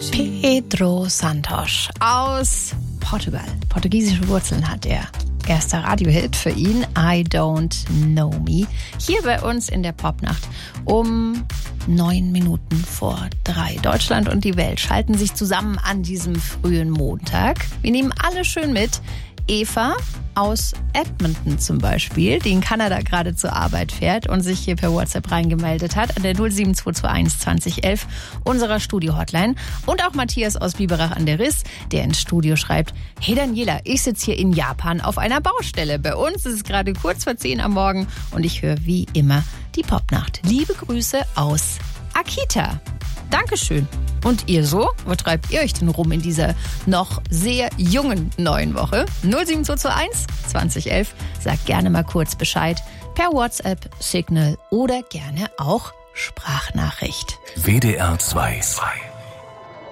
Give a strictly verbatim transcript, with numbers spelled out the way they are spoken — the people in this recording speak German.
Pedro Santos aus Portugal. Portugiesische Wurzeln hat er. Erster Radiohit für ihn, I Don't Know Me. Hier bei uns in der Popnacht um neun Minuten vor drei. Deutschland und die Welt schalten sich zusammen an diesem frühen Montag. Wir nehmen alle schön mit. Eva aus Edmonton zum Beispiel, die in Kanada gerade zur Arbeit fährt und sich hier per WhatsApp reingemeldet hat an der null sieben zwei zwei eins zwanzig elf unserer Studio-Hotline. Und auch Matthias aus Biberach an der Riss, der ins Studio schreibt: Hey Daniela, ich sitze hier in Japan auf einer Baustelle. Bei uns ist es gerade kurz vor zehn am Morgen und ich höre wie immer die Popnacht. Liebe Grüße aus Akita. Dankeschön. Und ihr so? Wo treibt ihr euch denn rum in dieser noch sehr jungen neuen Woche? null sieben zwei zwei eins zwanzig elf. Sagt gerne mal kurz Bescheid per WhatsApp, Signal oder gerne auch Sprachnachricht. W D R zwei.